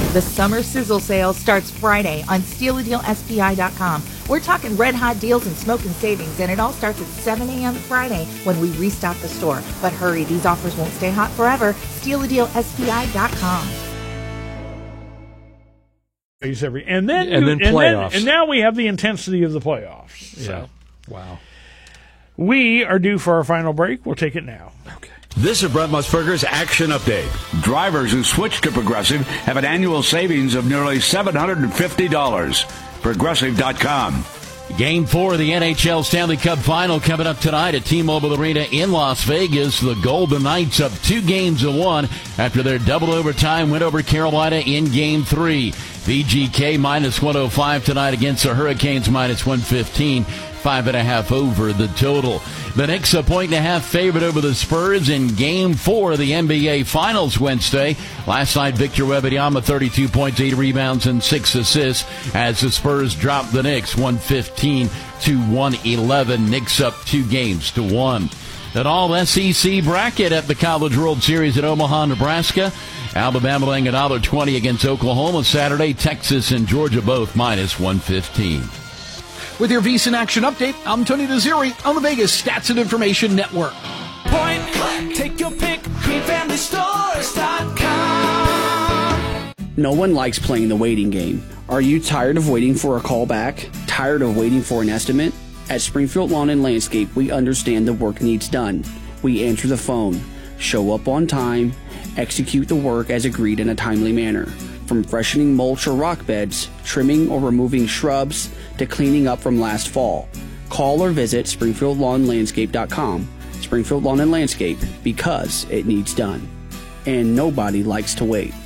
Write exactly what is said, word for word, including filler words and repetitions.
The summer sizzle sale starts Friday on steal a deal S P I dot com. We're talking red hot deals and smoking savings, and it all starts at seven a.m. Friday when we restock the store. But hurry, these offers won't stay hot forever. steal a deal S P I dot com. Every and then and you, then playoffs, and, then, and now we have the intensity of the playoffs. So. Yeah. Wow. We are due for our final break. We'll take it now. Okay. This is Brent Musburger's Action Update. Drivers who switch to Progressive have an annual savings of nearly seven hundred fifty dollars. Progressive dot com. Game four of the N H L Stanley Cup Final coming up tonight at T-Mobile Arena in Las Vegas. The Golden Knights up two games to one after their double overtime win over Carolina in Game three. V G K minus one oh five tonight against the Hurricanes minus one fifteen. Five and a half over the total. The Knicks a point and a half favorite over the Spurs in Game four of the N B A Finals Wednesday. Last night, Victor Wembanyama, thirty-two points, eight rebounds, and six assists as the Spurs dropped the Knicks one fifteen to one eleven. Knicks up two games to one. An all S E C bracket at the College World Series in Omaha, Nebraska. Alabama laying one dollar twenty against Oklahoma Saturday. Texas and Georgia both minus one fifteen. With your VSiN Action Update, I'm Tony Desiri on the Vegas Stats and Information Network. Point click, take your pick, green family stores dot com. No one likes playing the waiting game. Are you tired of waiting for a call back? Tired of waiting for an estimate? At Springfield Lawn and Landscape, we understand the work needs done. We answer the phone, show up on time, execute the work as agreed in a timely manner. From freshening mulch or rock beds, trimming or removing shrubs, to cleaning up from last fall. Call or visit Springfield Lawn Landscape dot com. Springfield Lawn and Landscape, because it needs done. And nobody likes to wait.